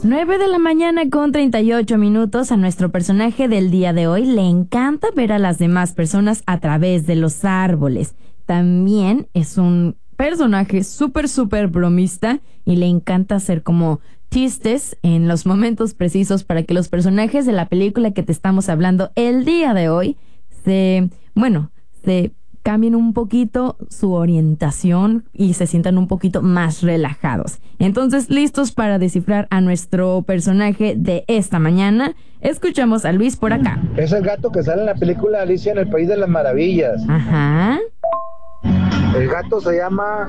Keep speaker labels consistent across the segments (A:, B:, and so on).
A: 9 de la mañana con 38 minutos. A nuestro personaje del día de hoy le encanta ver a las demás personas a través de los árboles. También es un personaje súper bromista y le encanta hacer como chistes en los momentos precisos para que los personajes de la película que te estamos hablando el día de hoy se cambien un poquito su orientación y se sientan un poquito más relajados. Entonces, listos para descifrar a nuestro personaje de esta mañana. Escuchamos a Luis por acá.
B: Es el gato que sale en la película Alicia en el País de las Maravillas.
A: Ajá.
B: El gato se llama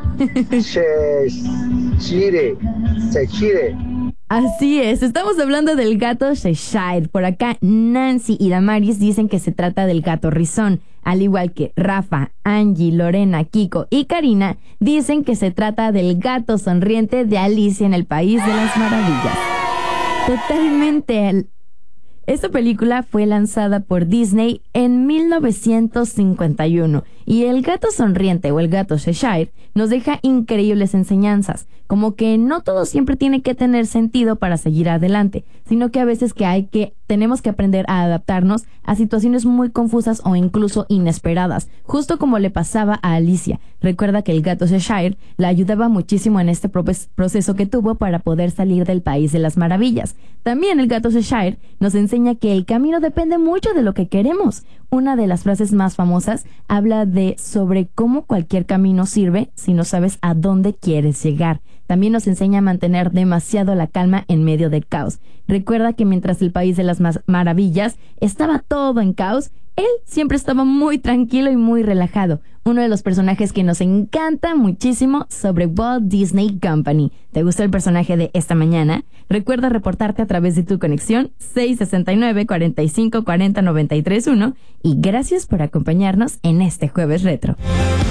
B: Cheshire.
A: Así es, estamos hablando del gato Cheshire. Por acá Nancy y Damaris dicen que se trata del gato rizón, al igual que Rafa, Angie, Lorena, Kiko y Karina dicen que se trata del gato sonriente de Alicia en el País de las Maravillas. Totalmente. Esta película fue lanzada por Disney en 1951 y el gato sonriente o el gato Cheshire nos deja increíbles enseñanzas, como que no todo siempre tiene que tener sentido para seguir adelante, sino que a veces tenemos que aprender a adaptarnos a situaciones muy confusas o incluso inesperadas, justo como le pasaba a Alicia. Recuerda que el gato Cheshire la ayudaba muchísimo en este proceso que tuvo para poder salir del País de las Maravillas. También el gato Cheshire nos enseña que el camino depende mucho de lo que queremos. Una de las frases más famosas habla sobre cómo cualquier camino sirve si no sabes a dónde quieres llegar. También nos enseña a mantener demasiado la calma en medio del caos. Recuerda que mientras el País de las Maravillas estaba todo en caos, él siempre estaba muy tranquilo y muy relajado. Uno de los personajes que nos encanta muchísimo sobre Walt Disney Company. ¿Te gustó el personaje de esta mañana? Recuerda reportarte a través de tu conexión 669-4540-931 y gracias por acompañarnos en este Jueves Retro.